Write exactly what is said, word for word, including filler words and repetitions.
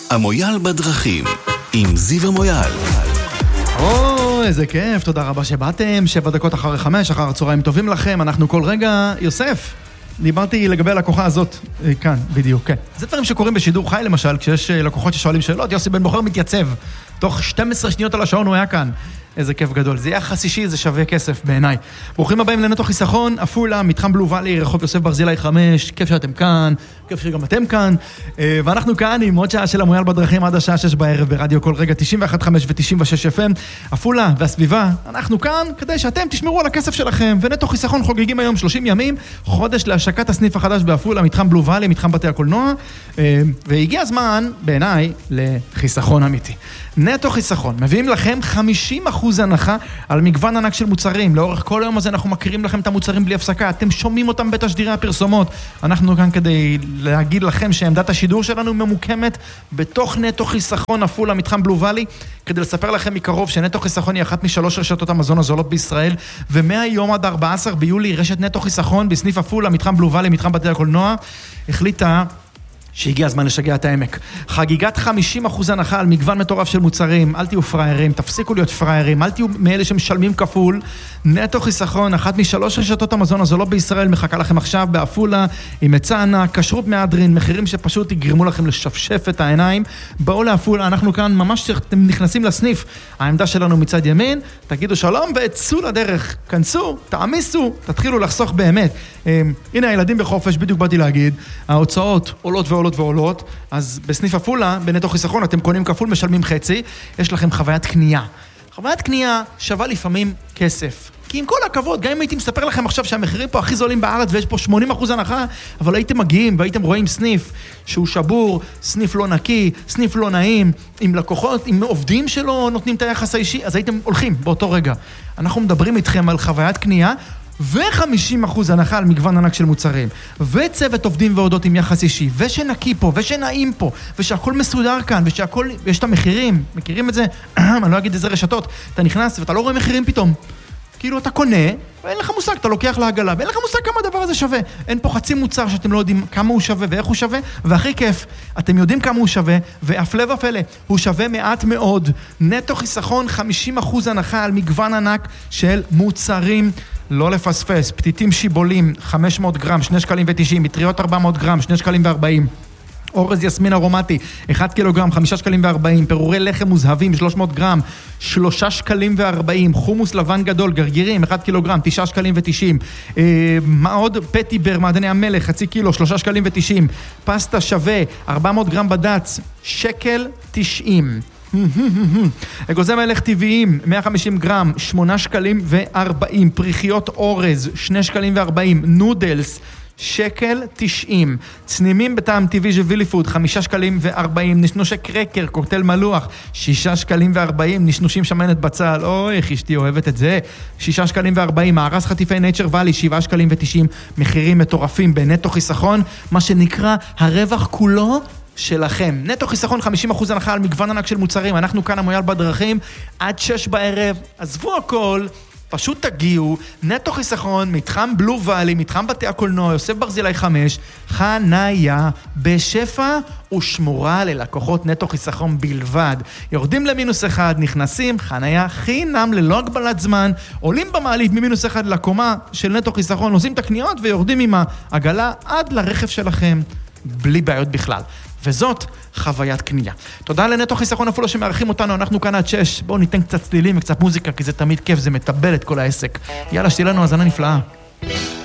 המויאל בדרכים, עם זיו המויאל. או, איזה כיף, תודה רבה שבאתם, שבע דקות אחרי חמש, אחר הצהריים טובים לכם, אנחנו כל רגע, יוסף, דיברתי לגבי הלקוחה הזאת, כאן, בדיוק, כן. זה דברים שקורים בשידור חי למשל, כשיש לקוחות ששואלים שאלות, יוסי בן בוחר מתייצב, תוך שתים עשרה שניות על השעון הוא היה כאן. איזה כיף גדול, זה יחס אישי, זה שווה כסף בעיניי. ברוכים הבאים לנטו חיסכון, עפולה, מתחם בלו ואלי, רחוב יוסף ברזילי חמש, כיף שאתם כאן, כיף שגם אתם כאן, ואנחנו כאן עם עוד שעה של המויאל בדרכים עד השעה שש בערב ברדיו כל רגע תשעים ואחת נקודה חמש ו-תשעים ושש אף אם, עפולה והסביבה, אנחנו כאן כדי שאתם תשמרו על הכסף שלכם, ונטו חיסכון חוגגים היום שלושים ימים, חודש להשקת הסניף החדש בעפולה, מתחם בלו ואלי, מתחם בתי הקולנוע, והגיע הזמן בעיניי לחיסכון אמיתי. נטו חיסכון, מביאים לכם חמישים אחוז הנחה על מגוון ענק של מוצרים. לאורך כל היום הזה אנחנו מכירים לכם את המוצרים בלי הפסקה, אתם שומעים אותם בתשדירי הפרסומות. אנחנו כאן כדי להגיד לכם שעמדת השידור שלנו ממוקמת בתוך נטו חיסכון עפולה, מתחם בלו ואלי, כדי לספר לכם מקרוב שנטו חיסכון היא אחת משלוש רשתות המזון הזולות בישראל, ומהיום עד ארבעה עשר ביולי רשת נטו חיסכון בסניף עפולה, מתחם בלו ואלי, מתחם בתי הקולנוע, החליטה שהגיע הזמן לשגע את העמק. חגיגת חמישים אחוז הנחה על מגוון מטורף של מוצרים. אל תהיו פריירים, תפסיקו להיות פריירים, אל תהיו מאלה שמשלמים כפול. נטו חיסכון, אחת משלוש רשתות המזון הזולות בישראל, מחכה לכם עכשיו בעפולה, עם היצע ענק, כשרות מהדרין, מחירים שפשוט יגרמו לכם לשפשף את העיניים. בואו לעפולה, אנחנו כאן ממש אתם נכנסים לסניף. העמדה שלנו מצד ימין, תגידו שלום וצאו לדרך, כנסו, תעמיסו, תתחילו לחסוך באמת. הנה הילדים בחופש, בדיוק באתי להגיד, ההוצאות עולות ועולות ועולות, אז בסניף עפולה, בנטו חיסכון, אתם קונים כפול, משלמים חצי, יש לכם חוויית קנייה. חוויית קנייה שווה לפעמים כסף. כי עם כל הכבוד, גם אם הייתי מספר לכם עכשיו שהמחירים פה הכי זולים בארץ ויש פה שמונים אחוז הנחה, אבל הייתם מגיעים והייתם רואים סניף שהוא שבור, סניף לא נקי, סניף לא נעים, עם לקוחות, עם עובדים שלו נותנים את היחס האישי, אז הייתם הולכים באותו רגע. אנחנו מדברים איתכם על חוויית קנייה, ו-חמישים אחוז הנחה על מגוון ענק של מוצרים, וצוות עובדים ועודות עם יחס אישי, ושנקי פה, ושנעים פה, ושהכל מסודר כאן, ושהכל, יש את המחירים, מכירים את זה? אני לא אגיד איזה רשתות, אתה נכנס ואתה לא רואה מחירים פתאום, כאילו אתה קונה, ואין לך מושג, אתה לוקח לעגלה, ואין לך מושג כמה הדבר הזה שווה, אין פה חצי מוצר שאתם לא יודעים כמה הוא שווה ואיך הוא שווה, והכי כיף, אתם יודעים כמה הוא שווה, והפלא ופלא, הוא שווה מעט מאוד. נטו חיסכון, חמישים אחוז הנחה על מגוון ענק של מוצרים, לא לפספס, פתיתים שיבולים, חמש מאות גרם, שני שקלים ותשעים, מטריות ארבע מאות גרם, שני שקלים וארבעים, אורז יסמין ארומטי, אחד קילוגרם, חמישה שקלים וארבעים, פירורי לחם מוזהבים, שלוש מאות גרם, שלושה שקלים וארבעים, חומוס לבן גדול, גרגירים, אחד קילוגרם, תשעה שקלים ותשעים, אה, מה עוד? פטיבר, מעדני המלך, חצי קילו, שלושה שקלים ותשעים, פסטה שווה, ארבע מאות גרם בדץ, שקל תשעים. אגוזי מלך טבעיים, מאה וחמישים גרם, שמונה שקלים וארבעים, פריחיות אורז, שני שקלים וארבעים, נודלס, שקל תשעים, צנימים בטעם טבעי של וילי פוד, חמישה שקלים וארבעים, נשנושי קרקר, קוקטייל מלוח, שישה שקלים וארבעים, נשנושים שמנת בצל, אוי, איך אשתי אוהבת את זה, שישה שקלים וארבעים, מערס חטיפי נייצ'ר ואלי, שבעה שקלים ותשעים, מחירים מטורפים בנטו חיסכון, מה שנקרא הרווח כולו שלכם. נטו חיסכון, חמישים אחוז הנחה על מגוון ענק של מוצרים, אנחנו כאן המויאל בדרכים, עד שש בערב, עזבו הכל, פשוט תגיעו, נטו חיסכון, מתחם בלו ואלי, מתחם בתי הקולנוע, יוסף ברזילי חמש, חניה בשפע ושמורה ללקוחות נטו חיסכון בלבד. יורדים למינוס אחד, נכנסים, חניה חינם ללא הגבלת זמן, עולים במעלית ממינוס אחד לקומה של נטו חיסכון, עושים את הקניות ויורדים עם העגלה עד לרכב שלכם, בלי בעיות בכלל. וזאת חוויית קנייה. תודה לנטו חיסכון עפולה שמארחים אותנו, אנחנו כאן עד שש. בואו ניתן קצת צלילים וקצת מוזיקה, כי זה תמיד כיף, זה מטבל את כל העסק. יאללה, שתהיה לנו האזנה נפלאה.